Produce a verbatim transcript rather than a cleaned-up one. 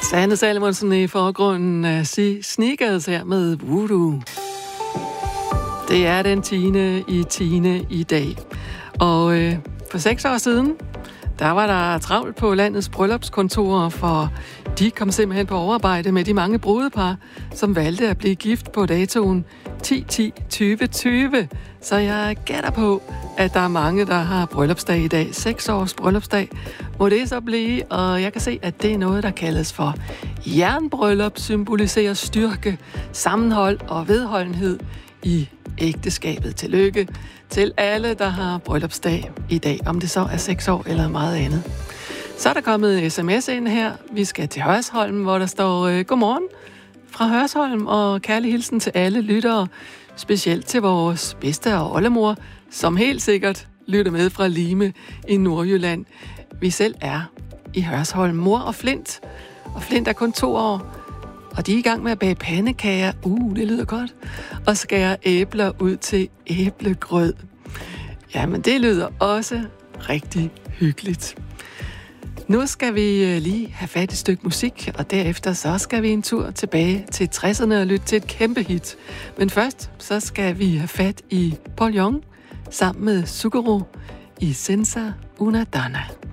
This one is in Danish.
Sanne Salomonsen i forgrunden af Sneakers her med Voodoo. Det er den tiende i tiende i dag. Og øh, for seks år siden, der var der travlt på landets bryllupskontorer, for de kom simpelthen på overarbejde med de mange brudepar, som valgte at blive gift på datoen ti ti tyve tyve. Så jeg gætter på, at der er mange, der har bryllupsdag i dag. Seks års bryllupsdag må det så blive, og jeg kan se, at det er noget, der kaldes for jernbryllup, symboliserer styrke, sammenhold og vedholdenhed i ægteskabet. Tillykke til alle, der har bryllupsdag i dag, om det så er seks år eller meget andet. Så er der kommet en sms ind her. Vi skal til Hørsholm, hvor der står øh, godmorgen fra Hørsholm, og kærlig hilsen til alle lyttere, specielt til vores bedste og oldemor, som helt sikkert lytter med fra Lime i Nordjylland. Vi selv er i Hørsholm. Mor og Flint, og Flint er kun to år, og de er i gang med at bage pandekager. Uh, det lyder godt. Og skære æbler ud til æblegrød. Jamen, det lyder også rigtig hyggeligt. Nu skal vi lige have fat i et stykke musik, og derefter så skal vi en tur tilbage til tresserne og lytte til et kæmpe hit. Men først så skal vi have fat i Paul Young sammen med Suguru i Senza Una Donna.